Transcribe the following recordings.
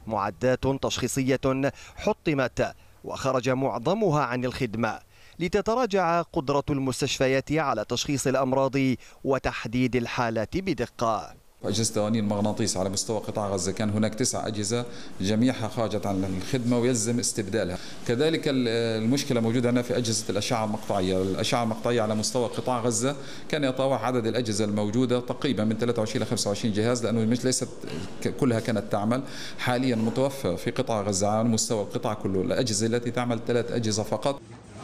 معدات تشخيصية حطمت وخرج معظمها عن الخدمة، لتتراجع قدرة المستشفيات على تشخيص الأمراض وتحديد الحالات بدقة. أجهزة تواني المغناطيس على مستوى قطاع غزة كان هناك 9 أجهزة جميعها خرجت عن الخدمة ويلزم استبدالها. كذلك المشكلة موجودة هنا في أجهزة الأشعة المقطعية. الأشعة المقطعية على مستوى قطاع غزة كان يتراوح عدد الأجهزة الموجودة تقريبا من 23 إلى 25 جهاز، لأنه مش ليست كلها كانت تعمل. حاليا متوفر في قطاع غزة على مستوى القطاع كله الأجهزة التي تعمل 3 أجهزة فقط.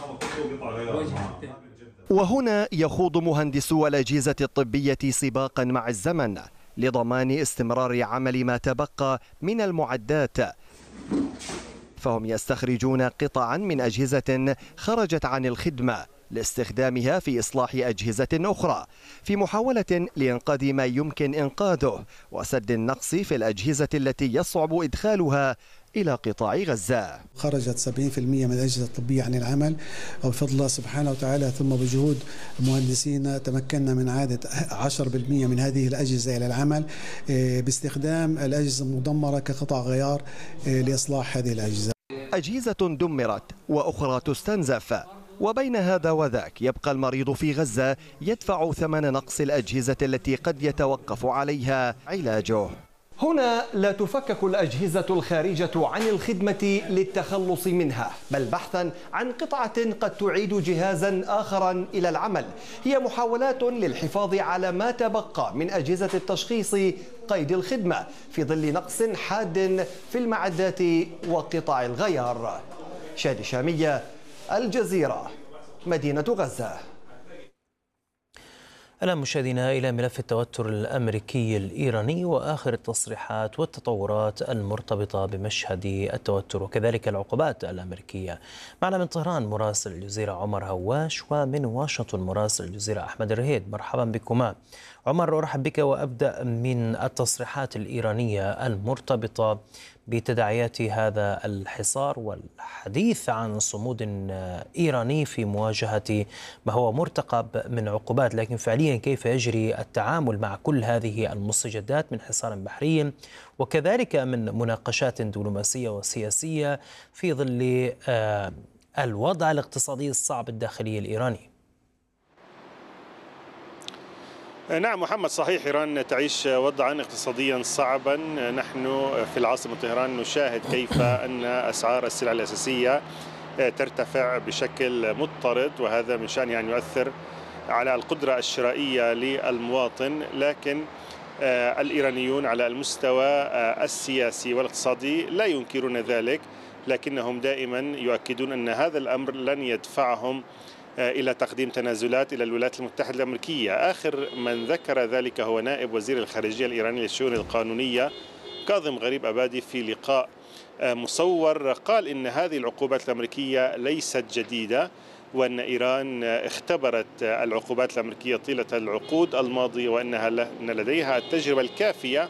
وهنا يخوض مهندسو الأجهزة الطبية سباقا مع الزمن لضمان استمرار عمل ما تبقى من المعدات، فهم يستخرجون قطعا من أجهزة خرجت عن الخدمة لاستخدامها في إصلاح أجهزة أخرى، في محاولة لإنقاذ ما يمكن إنقاذه وسد النقص في الأجهزة التي يصعب إدخالها إلى قطاع غزة. خرجت 70% من الأجهزة الطبية عن العمل، وبفضل الله سبحانه وتعالى ثم بجهود مهندسين تمكنا من إعادة 10% من هذه الأجهزة إلى العمل باستخدام الأجهزة المدمرة كقطع غيار لإصلاح هذه الأجهزة. أجهزة دمرت وأخرى تستنزف، وبين هذا وذاك يبقى المريض في غزة يدفع ثمن نقص الأجهزة التي قد يتوقف عليها علاجه. هنا لا تفكك الأجهزة الخارجة عن الخدمة للتخلص منها، بل بحثا عن قطعة قد تعيد جهازا آخرا إلى العمل. هي محاولات للحفاظ على ما تبقى من أجهزة التشخيص قيد الخدمة في ظل نقص حاد في المعدات وقطع الغيار. شادي شامية، الجزيرة، مدينة غزة. الآن مشاهدينا إلى ملف التوتر الأمريكي الإيراني وآخر التصريحات والتطورات المرتبطة بمشهد التوتر وكذلك العقوبات الأمريكية. معنا من طهران مراسل الجزيرة عمر هواش، ومن واشنطن مراسل الجزيرة أحمد الرهيد. مرحبا بكما. عمر، أرحب بك وأبدأ من التصريحات الإيرانية المرتبطة بتداعيات هذا الحصار والحديث عن صمود إيراني في مواجهة ما هو مرتقب من عقوبات، لكن فعليا كيف يجري التعامل مع كل هذه المستجدات من حصار بحري وكذلك من مناقشات دبلوماسية وسياسية في ظل الوضع الاقتصادي الصعب الداخلي الإيراني؟ نعم محمد، صحيح، إيران تعيش وضعا اقتصاديا صعبا. نحن في العاصمة طهران نشاهد كيف أن أسعار السلع الأساسية ترتفع بشكل مضطرد، وهذا من شأنه أن يؤثر على القدرة الشرائية للمواطن. لكن الإيرانيون على المستوى السياسي والاقتصادي لا ينكرون ذلك، لكنهم دائما يؤكدون أن هذا الأمر لن يدفعهم إلى تقديم تنازلات إلى الولايات المتحدة الأمريكية. آخر من ذكر ذلك هو نائب وزير الخارجية الإيراني للشؤون القانونية كاظم غريب أبادي في لقاء مصور. قال إن هذه العقوبات الأمريكية ليست جديدة، وأن إيران اختبرت العقوبات الأمريكية طيلة العقود الماضية، وأن لديها التجربة الكافية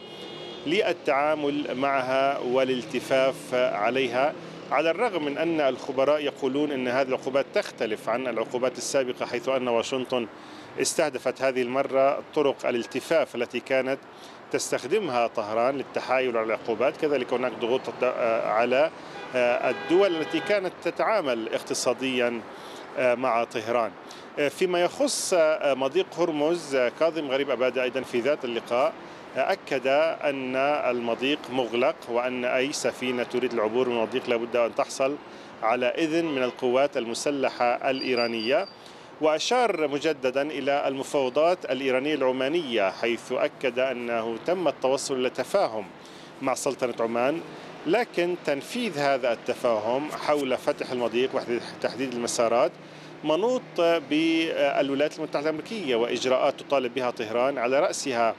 للتعامل معها والالتفاف عليها، على الرغم من أن الخبراء يقولون أن هذه العقوبات تختلف عن العقوبات السابقة، حيث أن واشنطن استهدفت هذه المرة طرق الالتفاف التي كانت تستخدمها طهران للتحايل على العقوبات. كذلك هناك ضغوط على الدول التي كانت تتعامل اقتصاديا مع طهران. فيما يخص مضيق هرمز، كاظم غريب أبادي أيضا في ذات اللقاء أكد أن المضيق مغلق، وأن أي سفينة تريد العبور من المضيق لابد أن تحصل على إذن من القوات المسلحة الإيرانية. وأشار مجددا إلى المفاوضات الإيرانية العمانية، حيث أكد أنه تم التوصل إلى تفاهم مع سلطنة عمان، لكن تنفيذ هذا التفاهم حول فتح المضيق وتحديد المسارات منوط بالولايات المتحدة الأمريكية وإجراءات تطالب بها طهران، على رأسها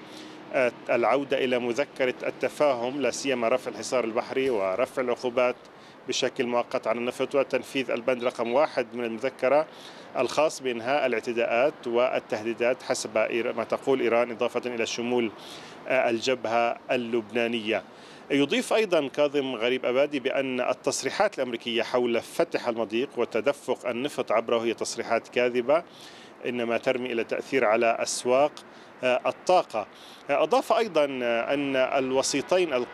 العودة إلى مذكرة التفاهم، لا سيما رفع الحصار البحري ورفع العقوبات بشكل مؤقت عن النفط، وتنفيذ البند رقم 1 من المذكرة الخاص بإنهاء الاعتداءات والتهديدات حسب ما تقول إيران، إضافة إلى شمول الجبهة اللبنانية. يضيف أيضا كاظم غريب أبادي بأن التصريحات الأمريكية حول فتح المضيق وتدفق النفط عبره هي تصريحات كاذبة، إنما ترمي إلى تأثير على أسواق الطاقة. أضاف أيضا أن الوسيطين